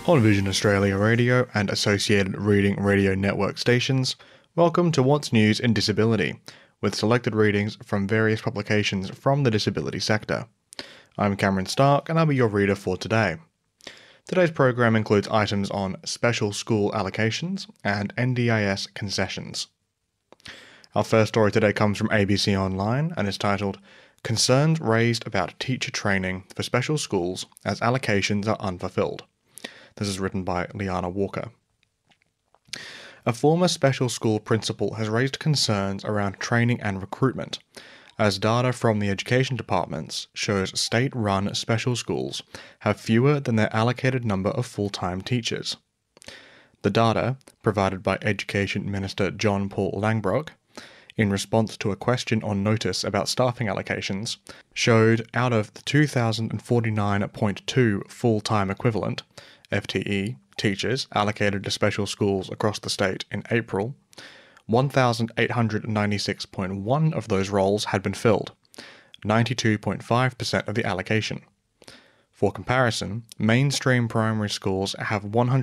On Vision Australia Radio and Associated Reading Radio Network stations, welcome to What's News in Disability, with selected readings from various publications from the disability sector. I'm Cameron Stark and I'll be your reader for today. Today's program includes items on special school allocations and NDIS concessions. Our first story today comes from ABC Online and is titled, Concerns Raised About Teacher Training for Special Schools as Allocations Are Unfulfilled. This is written by Liana Walker. A former special school principal has raised concerns around training and recruitment, as data from the education departments shows state-run special schools have fewer than their allocated number of full-time teachers. The data, provided by Education Minister John Paul Langbroek, in response to a question on notice about staffing allocations, showed out of the 2,049.2 full-time equivalent FTE teachers allocated to special schools across the state in April, 1,896.1 of those roles had been filled, 92.5% of the allocation. For comparison, mainstream primary schools have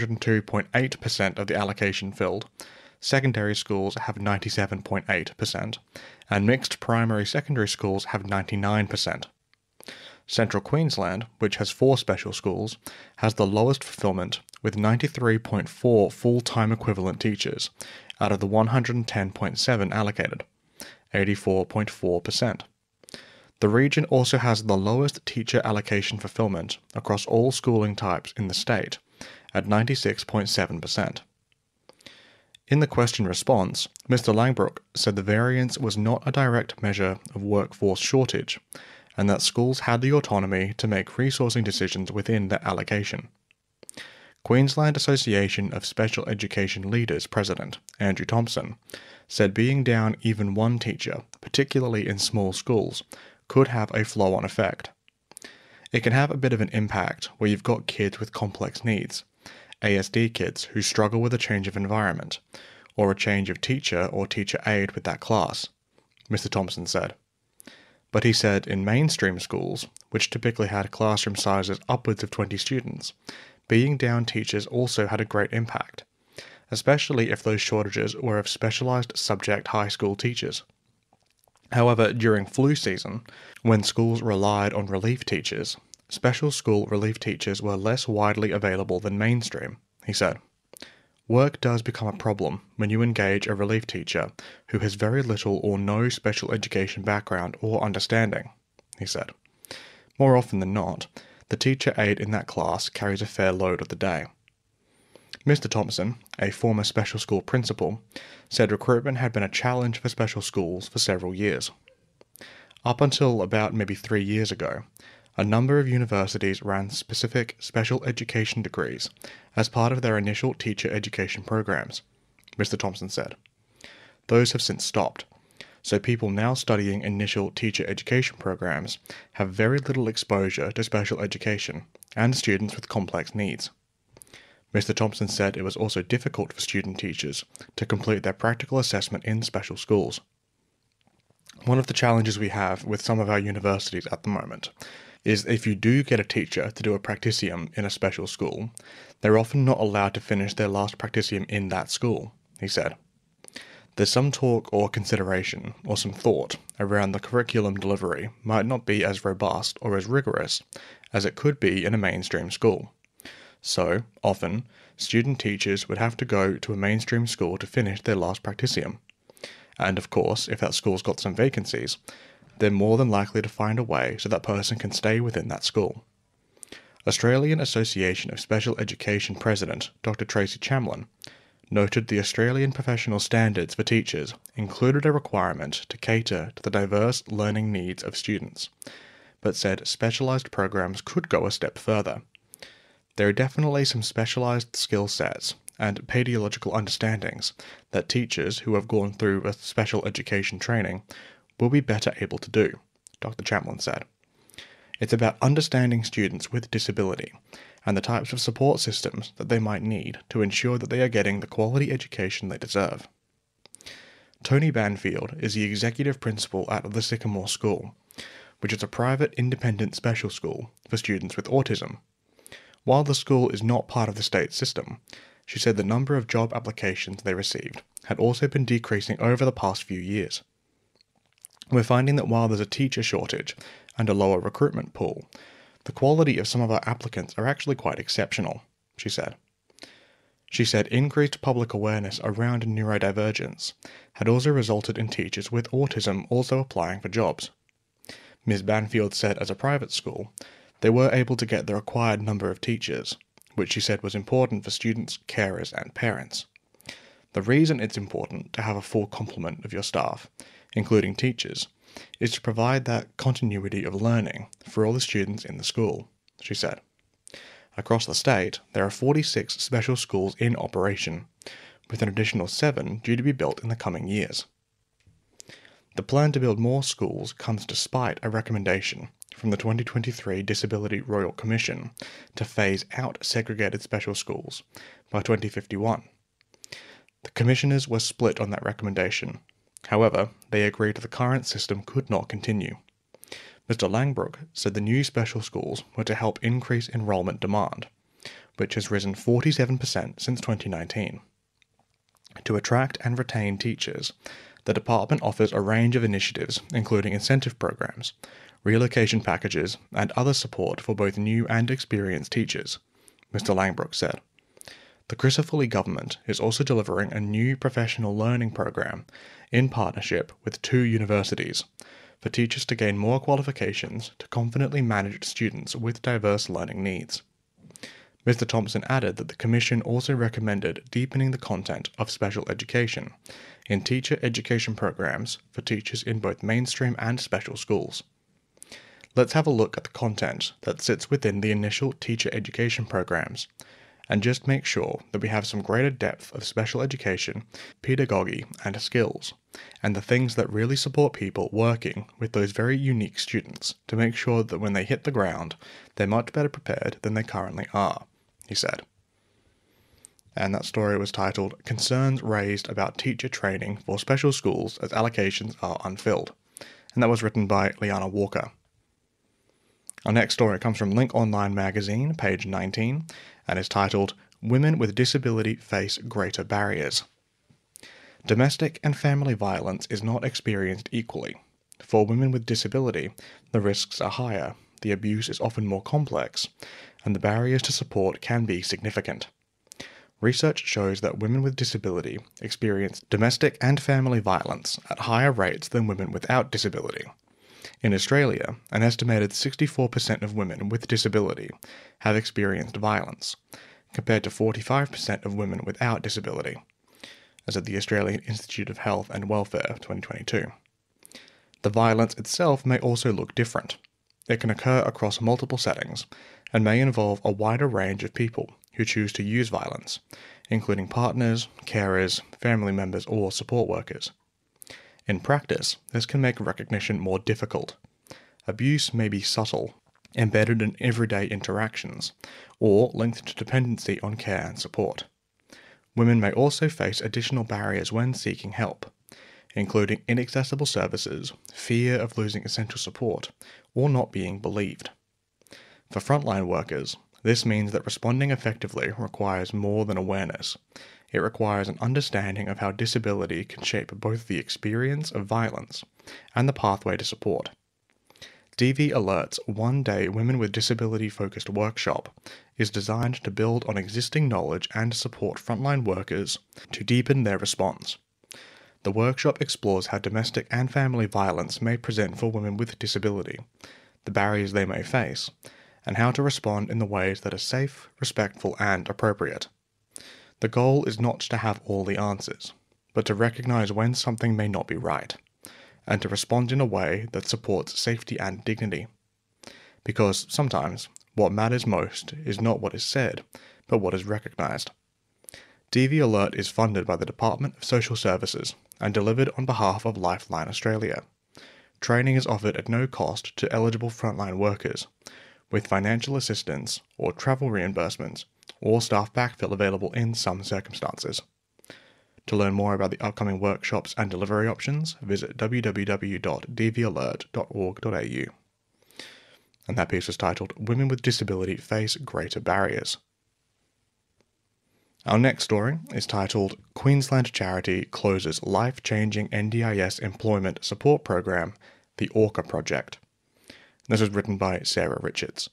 102.8% of the allocation filled, secondary schools have 97.8%, and mixed primary secondary schools have 99%. Central Queensland, which has 4 special schools, has the lowest fulfillment with 93.4 full-time equivalent teachers out of the 110.7 allocated, 84.4%. The region also has the lowest teacher allocation fulfillment across all schooling types in the state, at 96.7%. In the question response, Mr. Langbroek said the variance was not a direct measure of workforce shortage, and that schools had the autonomy to make resourcing decisions within their allocation. Queensland Association of Special Education Leaders President Andrew Thompson said being down even one teacher, particularly in small schools, could have a flow-on effect. It can have a bit of an impact where you've got kids with complex needs, ASD kids who struggle with a change of environment, or a change of teacher or teacher aide with that class, Mr. Thompson said. But he said in mainstream schools, which typically had classroom sizes upwards of 20 students, being down teachers also had a great impact, especially if those shortages were of specialised subject high school teachers. However, during flu season, when schools relied on relief teachers, special school relief teachers were less widely available than mainstream, he said. Work does become a problem when you engage a relief teacher who has very little or no special education background or understanding, he said. More often than not, the teacher aide in that class carries a fair load of the day. Mr. Thompson, a former special school principal, said recruitment had been a challenge for special schools for several years. Up until about maybe 3 years ago, a number of universities ran specific special education degrees as part of their initial teacher education programs, Mr. Thompson said. Those have since stopped, so people now studying initial teacher education programs have very little exposure to special education and students with complex needs. Mr. Thompson said it was also difficult for student teachers to complete their practical assessment in special schools. One of the challenges we have with some of our universities at the moment is if you do get a teacher to do a practicum in a special school, they're often not allowed to finish their last practicum in that school, he said. There's some talk or consideration or some thought around the curriculum delivery might not be as robust or as rigorous as it could be in a mainstream school. So, often, student teachers would have to go to a mainstream school to finish their last practicum. And of course, if that school's got some vacancies, they're more than likely to find a way so that person can stay within that school. Australian Association of Special Education President Dr. Tracy Chamlin noted the Australian professional standards for teachers included a requirement to cater to the diverse learning needs of students, but said specialised programs could go a step further. There are definitely some specialised skill sets and pedagogical understandings that teachers who have gone through a special education training will be better able to do, Dr. Chamlin said. It's about understanding students with disability and the types of support systems that they might need to ensure that they are getting the quality education they deserve. Tony Banfield is the executive principal at the Sycamore School, which is a private independent special school for students with autism. While the school is not part of the state system, she said the number of job applications they received had also been decreasing over the past few years. We're finding that while there's a teacher shortage and a lower recruitment pool, the quality of some of our applicants are actually quite exceptional, she said. She said increased public awareness around neurodivergence had also resulted in teachers with autism also applying for jobs. Ms. Banfield said as a private school, they were able to get the required number of teachers, which she said was important for students, carers, and parents. The reason it's important to have a full complement of your staff, including teachers, is to provide that continuity of learning for all the students in the school, she said. Across the state, there are 46 special schools in operation, with an additional 7 due to be built in the coming years. The plan to build more schools comes despite a recommendation from the 2023 Disability Royal Commission to phase out segregated special schools by 2051. The commissioners were split on that recommendation. However, they agreed the current system could not continue. Mr. Langbroek said the new special schools were to help increase enrollment demand, which has risen 47% since 2019. To attract and retain teachers, the department offers a range of initiatives, including incentive programs, relocation packages, and other support for both new and experienced teachers, Mr. Langbroek said. The Crisafulli government is also delivering a new professional learning program in partnership with 2 universities for teachers to gain more qualifications to confidently manage students with diverse learning needs. Mr. Thompson added that the Commission also recommended deepening the content of special education in teacher education programs for teachers in both mainstream and special schools. Let's have a look at the content that sits within the initial teacher education programs, and just make sure that we have some greater depth of special education, pedagogy, and skills, and the things that really support people working with those very unique students to make sure that when they hit the ground, they're much better prepared than they currently are, he said. And that story was titled, Concerns Raised About Teacher Training for Special Schools as Allocations Are Unfilled, and that was written by Liana Walker. Our next story comes from Link Online Magazine, page 19, and is titled, Women with Disability Face Greater Barriers. Domestic and family violence is not experienced equally. For women with disability, the risks are higher, the abuse is often more complex, and the barriers to support can be significant. Research shows that women with disability experience domestic and family violence at higher rates than women without disability. In Australia, an estimated 64% of women with disability have experienced violence, compared to 45% of women without disability, as at the Australian Institute of Health and Welfare 2022. The violence itself may also look different. It can occur across multiple settings, and may involve a wider range of people who choose to use violence, including partners, carers, family members, or support workers. In practice, this can make recognition more difficult. Abuse may be subtle, embedded in everyday interactions, or linked to dependency on care and support. Women may also face additional barriers when seeking help, including inaccessible services, fear of losing essential support, or not being believed. For frontline workers, this means that responding effectively requires more than awareness. It requires an understanding of how disability can shape both the experience of violence and the pathway to support. DV Alert's one-day Women with Disability-focused workshop is designed to build on existing knowledge and support frontline workers to deepen their response. The workshop explores how domestic and family violence may present for women with disability, the barriers they may face, and how to respond in the ways that are safe, respectful, and appropriate. The goal is not to have all the answers, but to recognize when something may not be right, and to respond in a way that supports safety and dignity. Because sometimes, what matters most is not what is said, but what is recognized. DV Alert is funded by the Department of Social Services and delivered on behalf of Lifeline Australia. Training is offered at no cost to eligible frontline workers, with financial assistance or travel reimbursements or staff backfill available in some circumstances. To learn more about the upcoming workshops and delivery options, visit www.dvalert.org.au. and that piece was titled Women with Disability Face Greater Barriers. Our next story is titled Queensland Charity Closes Life-Changing NDIS Employment Support Program, the Orca Project. This was written by Sarah Richards.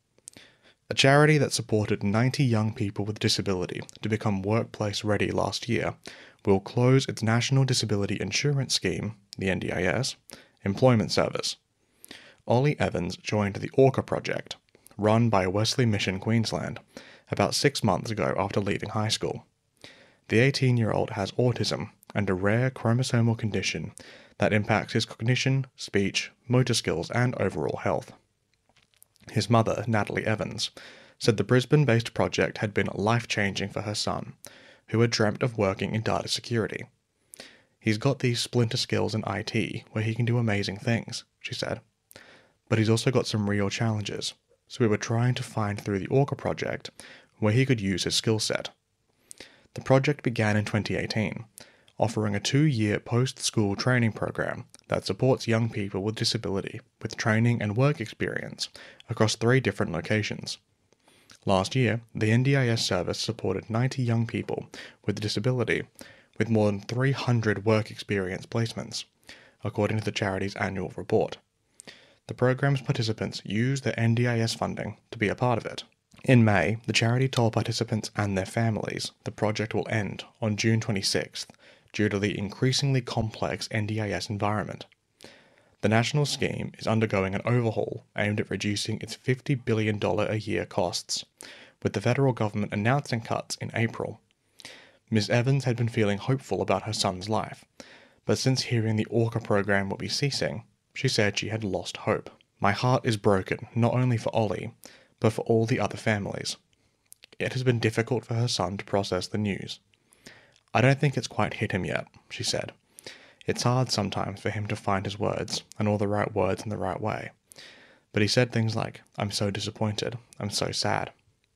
A charity that supported 90 young people with disability to become workplace ready last year will close its National Disability Insurance Scheme, the NDIS, employment service. Ollie Evans joined the Orca Project, run by Wesley Mission Queensland, about 6 months ago after leaving high school. The 18-year-old has autism and a rare chromosomal condition that impacts his cognition, speech, motor skills, and overall health. His mother, Natalie Evans, said the Brisbane-based project had been life-changing for her son, who had dreamt of working in data security. He's got these splinter skills in IT where he can do amazing things, she said. But he's also got some real challenges, so we were trying to find through the Orca project where he could use his skill set. The project began in 2018, offering a 2-year post-school training program that supports young people with disability with training and work experience across 3 different locations. Last year, the NDIS service supported 90 young people with disability with more than 300 work experience placements, according to the charity's annual report. The program's participants use their NDIS funding to be a part of it. In May, the charity told participants and their families the project will end on June 26th due to the increasingly complex NDIS environment. The national scheme is undergoing an overhaul aimed at reducing its $50 billion a year costs, with the federal government announcing cuts in April. Ms. Evans had been feeling hopeful about her son's life, but since hearing the Orca program will be ceasing, she said she had lost hope. My heart is broken, not only for Ollie, but for all the other families. It has been difficult for her son to process the news. I don't think it's quite hit him yet, she said. It's hard sometimes for him to find his words, and all the right words in the right way. But he said things like, I'm so disappointed, I'm so sad.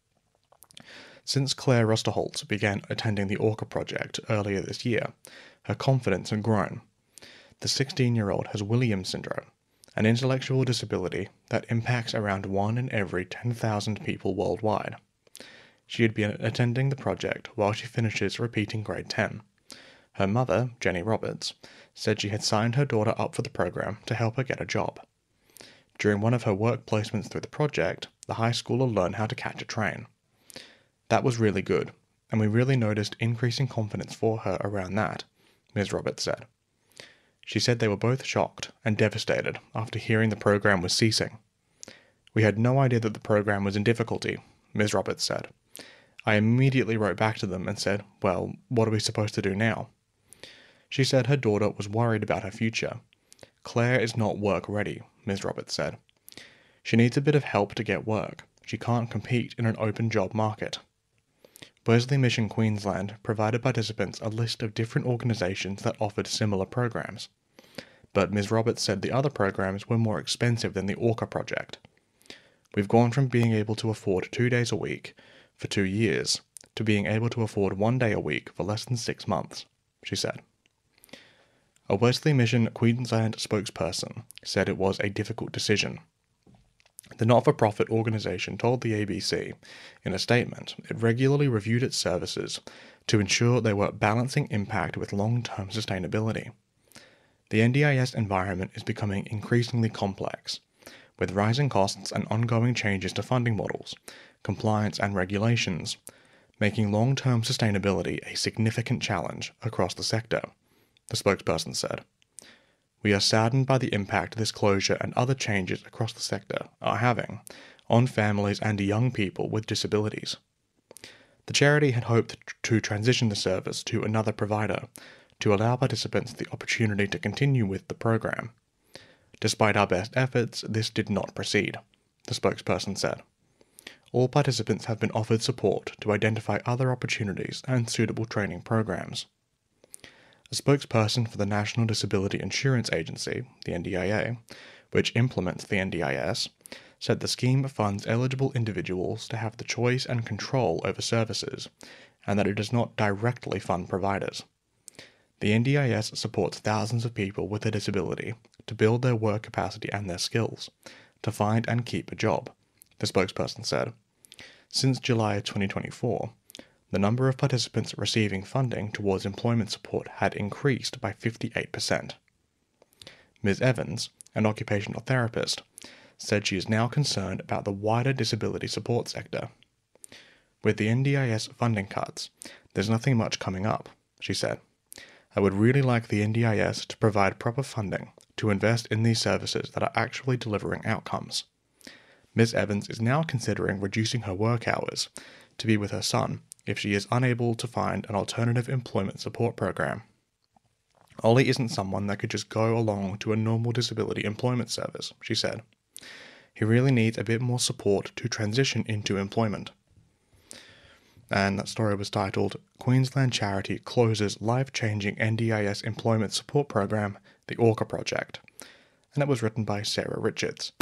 Since Claire Rusterholz began attending the Orca project earlier this year, her confidence had grown. The 16-year-old has Williams syndrome, an intellectual disability that impacts around 1 in every 10,000 people worldwide. She had been attending the project while she finishes repeating grade 10. Her mother, Jenny Roberts, said she had signed her daughter up for the program to help her get a job. During one of her work placements through the project, the high schooler learned how to catch a train. That was really good, and we really noticed increasing confidence for her around that, Ms. Roberts said. She said they were both shocked and devastated after hearing the program was ceasing. We had no idea that the program was in difficulty, Ms. Roberts said. I immediately wrote back to them and said, well, what are we supposed to do now? She said her daughter was worried about her future. Claire is not work ready, Ms. Roberts said. She needs a bit of help to get work. She can't compete in an open job market. Wesley Mission Queensland provided participants a list of different organisations that offered similar programs. But Ms. Roberts said the other programs were more expensive than the Orca project. We've gone from being able to afford 2 days a week for 2 years to being able to afford 1 day a week for less than 6 months, she said. A Wesley Mission Queensland spokesperson said it was a difficult decision. The not-for-profit organisation told the ABC in a statement it regularly reviewed its services to ensure they were balancing impact with long-term sustainability. The NDIS environment is becoming increasingly complex, with rising costs and ongoing changes to funding models, compliance and regulations, making long-term sustainability a significant challenge across the sector, the spokesperson said. We are saddened by the impact this closure and other changes across the sector are having on families and young people with disabilities. The charity had hoped to transition the service to another provider to allow participants the opportunity to continue with the program. Despite our best efforts, this did not proceed, the spokesperson said. All participants have been offered support to identify other opportunities and suitable training programs. A spokesperson for the National Disability Insurance Agency, the NDIA, which implements the NDIS, said the scheme funds eligible individuals to have the choice and control over services, and that it does not directly fund providers. The NDIS supports thousands of people with a disability to build their work capacity and their skills, to find and keep a job, the spokesperson said. Since July 2024, the number of participants receiving funding towards employment support had increased by 58%. Ms. Evans, an occupational therapist, said she is now concerned about the wider disability support sector. With the NDIS funding cuts, there's nothing much coming up, she said. I would really like the NDIS to provide proper funding to invest in these services that are actually delivering outcomes. Ms. Evans is now considering reducing her work hours to be with her son if she is unable to find an alternative employment support program. Ollie isn't someone that could just go along to a normal disability employment service, she said. He really needs a bit more support to transition into employment. And that story was titled, Queensland Charity Closes Life-Changing NDIS Employment Support Program, the Orca Project. And it was written by Sarah Richards.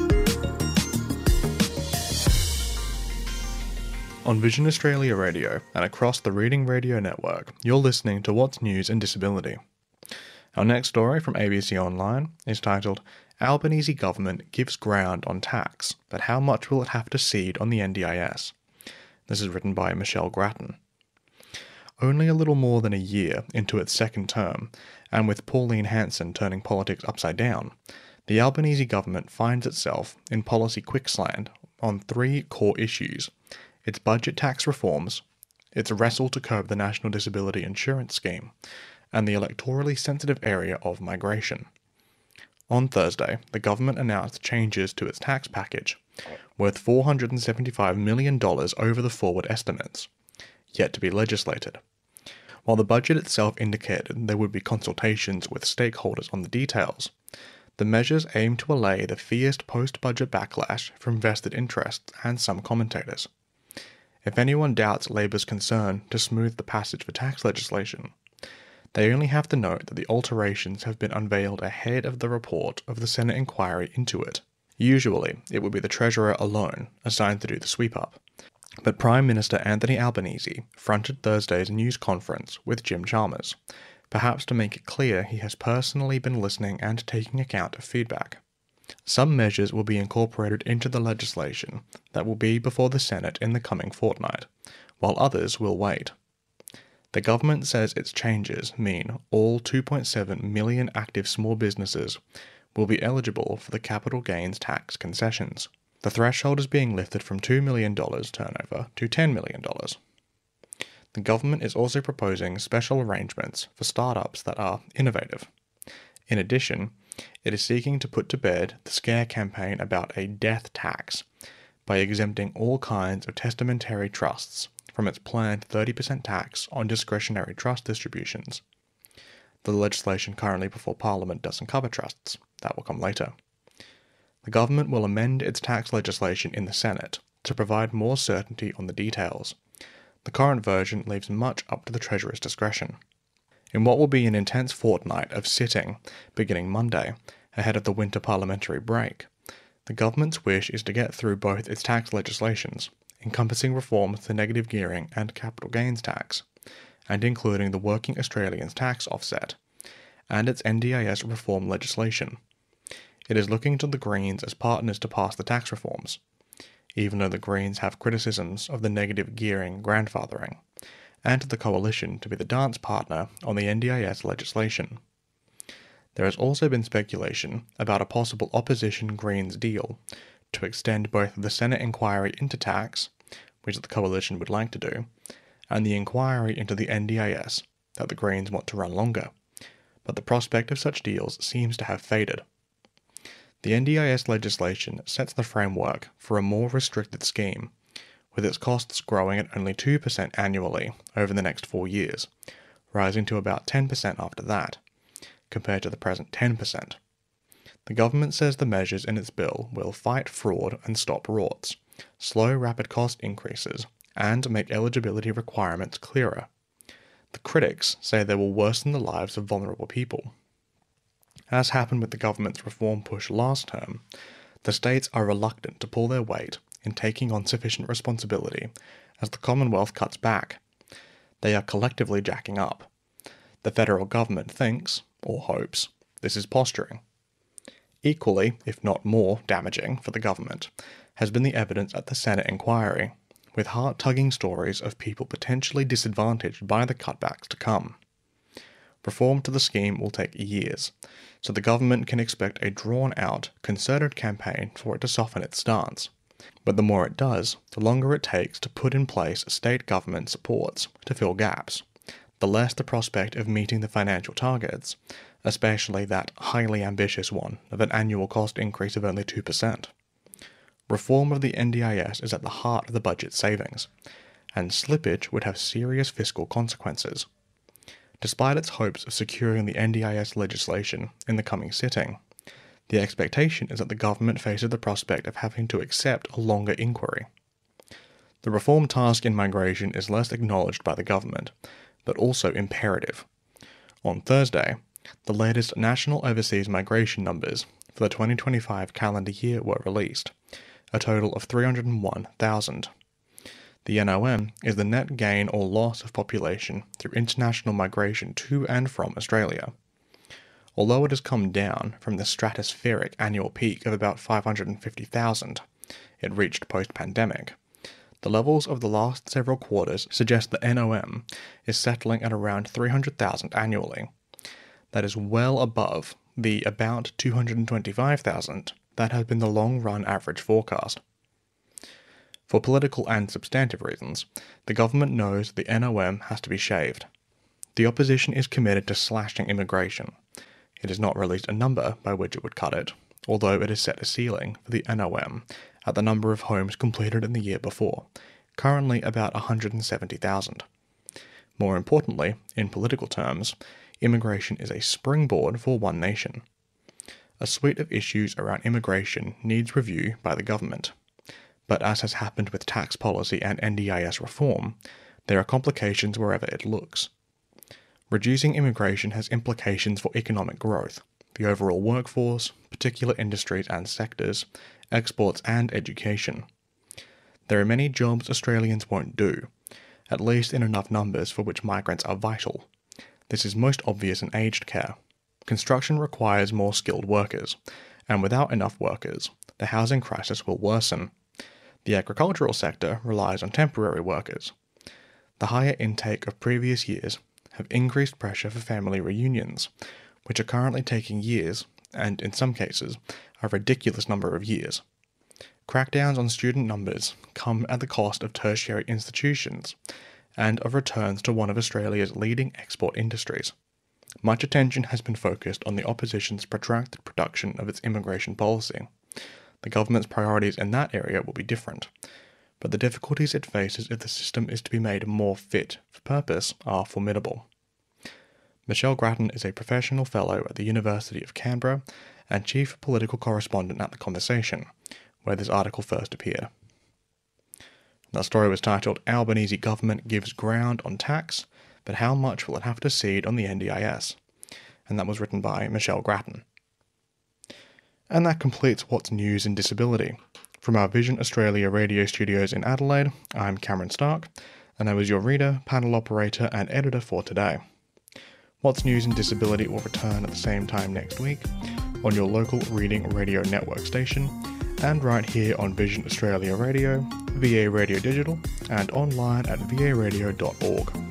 On Vision Australia Radio and across the Reading Radio Network, you're listening to What's News in Disability. Our next story from ABC Online is titled, Albanese Government Gives Ground on Tax, but how much will it have to cede on the NDIS? This is written by Michelle Grattan. Only a little more than a year into its second term, and with Pauline Hanson turning politics upside down, the Albanese government finds itself in policy quicksand on three core issues: its budget tax reforms, its wrestle to curb the National Disability Insurance Scheme, and the electorally sensitive area of migration. On Thursday, the government announced changes to its tax package, worth $475 million over the forward estimates, yet to be legislated. While the budget itself indicated there would be consultations with stakeholders on the details, the measures aim to allay the fierce post-budget backlash from vested interests and some commentators. If anyone doubts Labor's concern to smooth the passage for tax legislation, they only have to note that the alterations have been unveiled ahead of the report of the Senate inquiry into it. Usually, it would be the Treasurer alone assigned to do the sweep-up, but Prime Minister Anthony Albanese fronted Thursday's news conference with Jim Chalmers, perhaps to make it clear he has personally been listening and taking account of feedback. Some measures will be incorporated into the legislation that will be before the Senate in the coming fortnight, while others will wait. The government says its changes mean all 2.7 million active small businesses will be eligible for the capital gains tax concessions. The threshold is being lifted from $2 million turnover to $10 million. The government is also proposing special arrangements for startups that are innovative. In addition, it is seeking to put to bed the scare campaign about a death tax by exempting all kinds of testamentary trusts from its planned 30% tax on discretionary trust distributions. The legislation currently before Parliament doesn't cover trusts. That will come later. The government will amend its tax legislation in the Senate to provide more certainty on the details. The current version leaves much up to the Treasurer's discretion. In what will be an intense fortnight of sitting, beginning Monday, ahead of the winter parliamentary break, the government's wish is to get through both its tax legislations, encompassing reforms to negative gearing and capital gains tax, and including the Working Australians tax offset, and its NDIS reform legislation. It is looking to the Greens as partners to pass the tax reforms, even though the Greens have criticisms of the negative gearing grandfathering, and to the Coalition to be the dance partner on the NDIS legislation. There has also been speculation about a possible opposition Greens deal to extend both the Senate inquiry into tax, which the Coalition would like to do, and the inquiry into the NDIS that the Greens want to run longer, but the prospect of such deals seems to have faded. The NDIS legislation sets the framework for a more restricted scheme, with its costs growing at only 2% annually over the next 4 years, rising to about 10% after that, compared to the present 10%. The government says the measures in its bill will fight fraud and stop rorts, slow rapid cost increases, and make eligibility requirements clearer. The critics say they will worsen the lives of vulnerable people. As happened with the government's reform push last term, the states are reluctant to pull their weight in taking on sufficient responsibility as the Commonwealth cuts back. They are collectively jacking up. The federal government thinks, or hopes, this is posturing. Equally, if not more, damaging for the government has been the evidence at the Senate inquiry, with heart-tugging stories of people potentially disadvantaged by the cutbacks to come. Reform to the scheme will take years, so the government can expect a drawn-out, concerted campaign for it to soften its stance. But the more it does, the longer it takes to put in place state government supports to fill gaps, the less the prospect of meeting the financial targets, especially that highly ambitious one of an annual cost increase of only 2%. Reform of the NDIS is at the heart of the budget savings, and slippage would have serious fiscal consequences. Despite its hopes of securing the NDIS legislation in the coming sitting, the expectation is that the government faces the prospect of having to accept a longer inquiry. The reform task in migration is less acknowledged by the government, but also imperative. On Thursday, the latest national overseas migration numbers for the 2025 calendar year were released, a total of 301,000. The NOM is the net gain or loss of population through international migration to and from Australia. Although it has come down from the stratospheric annual peak of about 550,000 it reached post-pandemic, the levels of the last several quarters suggest the NOM is settling at around 300,000 annually. That is well above the about 225,000 that has been the long-run average forecast. For political and substantive reasons, the government knows the NOM has to be shaved. The opposition is committed to slashing immigration. It has not released a number by which it would cut it, although it has set a ceiling for the NOM at the number of homes completed in the year before, currently about 170,000. More importantly, in political terms, immigration is a springboard for one nation. A suite of issues around immigration needs review by the government. But as has happened with tax policy and NDIS reform, there are complications wherever it looks. Reducing immigration has implications for economic growth, the overall workforce, particular industries and sectors, exports and education. There are many jobs Australians won't do, at least in enough numbers for which migrants are vital. This is most obvious in aged care. Construction requires more skilled workers, and without enough workers, the housing crisis will worsen. The agricultural sector relies on temporary workers. The higher intake of previous years have increased pressure for family reunions, which are currently taking years, and in some cases, a ridiculous number of years. Crackdowns on student numbers come at the cost of tertiary institutions, and of returns to one of Australia's leading export industries. Much attention has been focused on the opposition's protracted production of its immigration policy. The government's priorities in that area will be different, but the difficulties it faces if the system is to be made more fit for purpose are formidable. Michelle Grattan is a professional fellow at the University of Canberra and chief political correspondent at The Conversation, where this article first appeared. That story was titled, "Albanese Government Gives Ground on Tax, but How Much Will It Have to Cede on the NDIS?" And that was written by Michelle Grattan. And that completes What's News in Disability. From our Vision Australia radio studios in Adelaide, I'm Cameron Stark, and I was your reader, panel operator, and editor for today. What's News in Disability will return at the same time next week on your local Reading Radio Network station, and right here on Vision Australia Radio, VA Radio Digital, and online at varadio.org.